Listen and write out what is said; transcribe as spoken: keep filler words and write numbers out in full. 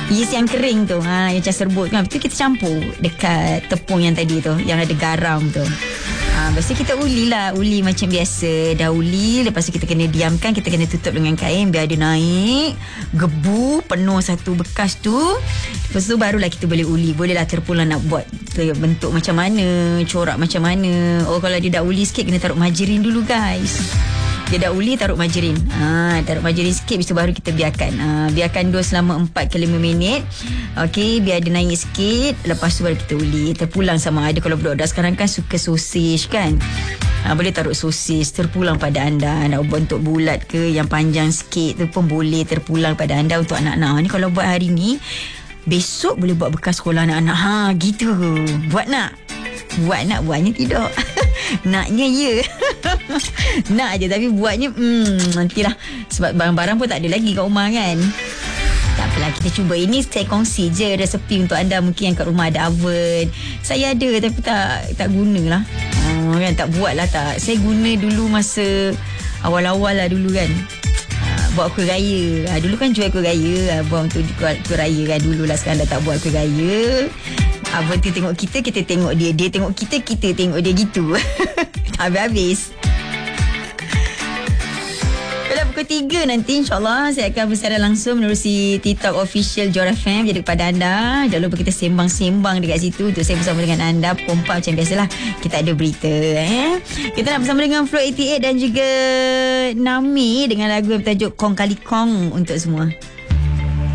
Yeast yang kering tu, ha, yang macam serbuk kan, itu kita campur dekat tepung yang tadi tu, yang ada garam tu. Ha, lepas tu kita uli lah. Uli macam biasa. Dah uli, lepas tu kita kena diamkan. Kita kena tutup dengan kain biar dia naik gebu penuh satu bekas tu. Lepas tu barulah kita boleh uli. Bolehlah terpulang nak buat bentuk macam mana, corak macam mana. Oh, kalau dia dah uli sikit, kena taruh margarin dulu guys. Dia dah uli, taruh margarin. Ha, taruh margarin sikit, lepas tu baru kita biarkan. Ha, biarkan dua selama empat ke lima minit. Okey, biar dia naik sikit. Lepas tu baru kita uli. Terpulang sama ada, kalau budak-budak sekarang kan suka sosis kan. Ha, boleh taruh sosis terpulang pada anda. Nak bentuk bulat ke, yang panjang sikit tu pun boleh terpulang pada anda untuk anak-anak. Ni kalau buat hari ni, besok boleh buat bekas sekolah anak-anak. Ha, gitu. Buat nak? Buat nak, buatnya tidak. Naknya ya. Nak je, tapi buatnya hmm, nantilah. Sebab barang-barang pun tak ada lagi kat rumah kan. Tak apalah, kita cuba. Ini saya kongsi je resepi untuk anda. Mungkin yang kat rumah ada oven. Saya ada tapi tak tak guna lah. Oh, kan, tak buat lah tak. Saya guna dulu masa awal-awal lah dulu kan. Buat kuih raya. Ha, dulu kan jual kuih raya. Ha, buat untuk kuih, kuih raya kan dulu lah. Sekarang dah tak buat kuih raya. Abang tu tengok kita, kita tengok dia. Dia tengok kita, kita tengok dia gitu. Tak habis-habis. Pada pukul tiga nanti insyaAllah saya akan bersiaran langsung menerusi TikTok official Johor F M. Jadi kepada anda, jangan lupa kita sembang-sembang dekat situ. Untuk saya bersama dengan anda, pompa macam biasalah. Kita ada berita eh. Kita nak bersama dengan Flow lapan puluh lapan dan juga Nami dengan lagu yang bertajuk Kong Kali Kong untuk semua.